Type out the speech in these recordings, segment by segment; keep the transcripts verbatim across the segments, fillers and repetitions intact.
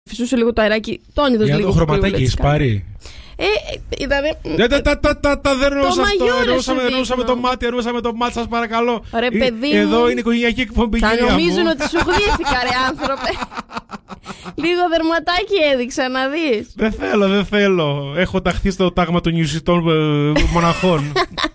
φυσούσε λίγο το αεράκι. Το όνειδος λίγο. Για το χρωματάκι έχει πάρει. Ε, είδαμε. Δεν εννοούσαμε το μάτι, εννοούσαμε το μάτι, σας παρακαλώ. Ρε παιδί. Εδώ είναι η οικογενειακή εκπομπή. Θα νομίζουν ότι σου γλύθηκα, ρε άνθρωπε. Λίγο δερματάκι έδειξα να δεις. Δεν θέλω, δεν θέλω. Έχω ταχθεί στο τάγμα των νιουσιτών μοναχών.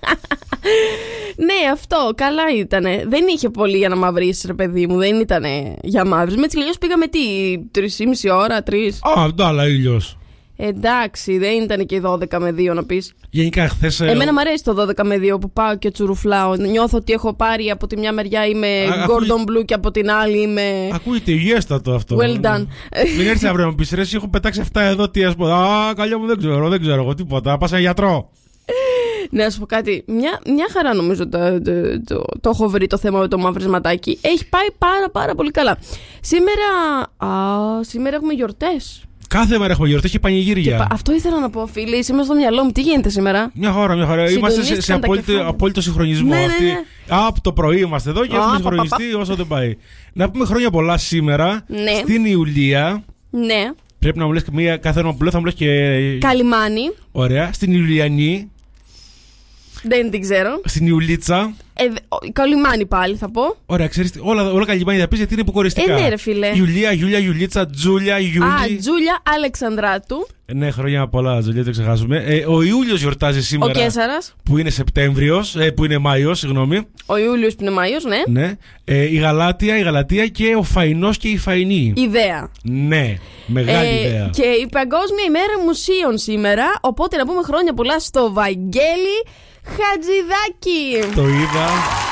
Ναι, αυτό, καλά ήτανε. Δεν είχε πολύ για να μαυρίσεις, ρε παιδί μου. Δεν ήτανε για μαύρις. Με τις λιγιώς πήγαμε τι, τρεις και μισή ώρα, τρεις. Α, ντάλα ήλιος. Εντάξει, δεν ήταν και δώδεκα με δύο να πεις. Γενικά χθες. Εμένα μου αρέσει το δώδεκα με δύο που πάω και τσουρουφλάω. Νιώθω ότι έχω πάρει από τη μια μεριά είμαι Α, Gordon Blue και από την άλλη είμαι. Ακούγεται υγιέστατο αυτό. Well done. Μην έρθει αύριο να μου πεις ρε, έχω πετάξει αυτά εδώ. Τι α πω. Α, καλιά μου δεν ξέρω, δεν ξέρω εγώ τίποτα. Πας σε γιατρό. Ναι, να σου πω κάτι. Μια, μια χαρά νομίζω το, το, το, το, το έχω βρει το θέμα με το μαυρισματάκι. Έχει πάει πάρα πάρα πολύ καλά. Σήμερα, α, σήμερα έχουμε γιορτές. Κάθε μέρα έχουμε γιορτές και πανηγύρια. Και, αυτό ήθελα να πω, φίλοι. Είμαι στο μυαλό μου. Τι γίνεται σήμερα? Μια χώρα, μια χώρα. Είμαστε σε, σε απόλυτο, απόλυτο συγχρονισμό. Ναι, αυτή. Ναι, ναι. Από το πρωί είμαστε εδώ και έχουμε συγχρονιστεί όσο δεν πάει. Να πούμε χρόνια πολλά σήμερα ναι. Στην Ιουλία. Ναι. Πρέπει να μου λες και μία κάθε όνομα που λέω, θα μου λες και. Καλημάνι. Ωραία. Στην Ιουλιανή. Δεν την ξέρω. Στην Ιουλίτσα. Ε, Καλημάνι πάλι θα πω. Ωραία, ξέρεις, όλα, όλα Καλημάνι θα πεις γιατί είναι υποκοριστικά. Ε, ναι, ρε φίλε. Ιουλία, Γιούλια, Ιουλίτσα, Τζούλια, Ιούλη. Α, Τζούλια Αλεξανδράτου. Ναι, χρόνια πολλά, Τζούλια, δεν ξεχάσουμε. Ε, ο Ιούλιος γιορτάζει σήμερα. Ο Κέσσαρας. Που είναι Σεπτέμβριος, ε, που είναι Μάιος, συγγνώμη. Ο Ιούλιος που είναι Μάιος, ναι. Ναι. Ε, η Γαλάτια, η Γαλατεία και ο Φαϊνός και η Φαϊνή. Ιδέα. Ναι, μεγάλη ε, ιδέα. Και η Παγκόσμια ημέρα μουσείων σήμερα. Οπότε να πούμε χρόνια πολλά στο Βαγγέλη Χατζηδάκη. Το είδα.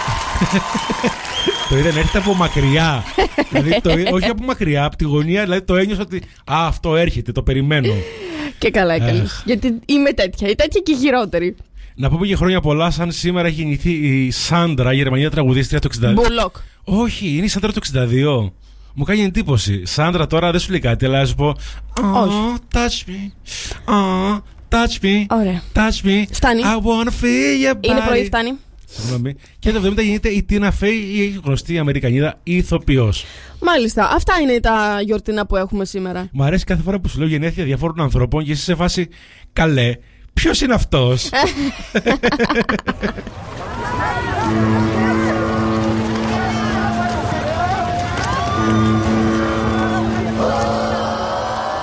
Το είδα να έρχεται από μακριά. Δηλαδή, το, όχι από μακριά, από τη γωνία. Δηλαδή το ένιωσα ότι α, αυτό έρχεται, το περιμένω. Και καλά έκανες. Γιατί είμαι τέτοια, η τέτοια και η χειρότερη. Να πούμε και χρόνια πολλά, σαν σήμερα έχει γεννηθεί η Σάντρα, η Γερμανία τραγουδίστρια του εξήντα δύο. Μπουλόκ. Όχι, είναι η Σάντρα του εξήντα δύο. Μου κάνει εντύπωση. Σάντρα τώρα δεν σου λέει κάτι, αλλά να σου πω. Όχι. Touch me. Oh, touch me. Ωραία. Touch me. Φτάνει. I wanna feel your body. Είναι πρωί, φτάνει. Συγγνώμη. Και το εβδομήντα γίνεται η Τίνα Φέι, η γνωστή Αμερικανίδα ηθοποιός. Μάλιστα. Αυτά είναι τα γιορτινά που έχουμε σήμερα. Μου αρέσει κάθε φορά που σου λέω γενέθλια διαφόρων ανθρώπων και είσαι σε φάση καλέ. Ποιος είναι αυτός?